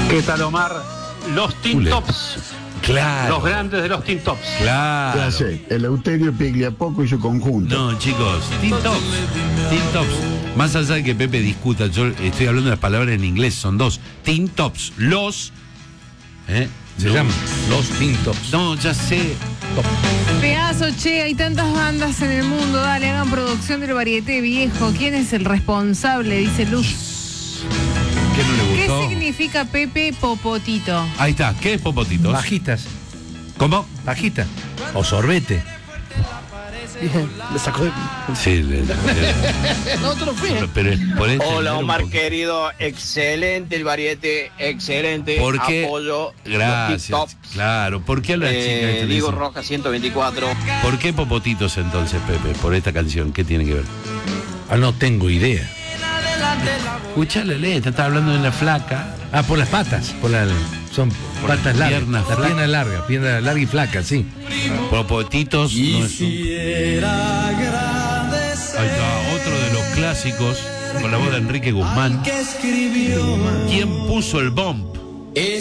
¿Qué tal, Omar? Los Teen Tops. Claro. Los grandes de los Teen Tops. Claro. Ya sé, Eleuterio Pigliapoco y su conjunto. No, chicos, Teen Tops. Teen Tops. Más allá de que Pepe discuta, yo estoy hablando de las palabras en inglés, son dos. Teen Tops. Los. Se llaman los Teen Tops. No, ya sé. Pedazo, che, hay tantas bandas en el mundo, dale, hagan producción del varieté viejo. ¿Quién es el responsable? Dice Luz. ¿Qué no le ¿Qué gustó? significa Pepe Popotito? Ahí está, ¿qué es Popotitos? Bajitas. ¿Cómo? Bajita. O sorbete. Bien, le sacó de... Sí, No, te lo fui. pero por eso Hola un Omar poquito. querido, excelente el variete, excelente. ¿Por qué? Apoyo Gracias. los TikToks. Claro, ¿por qué a las chicas te Diego dicen? Roja 124. ¿Por qué Popotitos entonces, Pepe? Por esta canción, ¿qué tiene que ver? Ah, no tengo idea. Escucha la letra, está hablando de la flaca. Ah, por las patas. Son Por patas las largas. piernas La flacas. pierna larga y flaca, sí. Popotitos no es un... Ahí está, otro de los clásicos, con la voz de Enrique Guzmán. ¿Quién puso el bomb?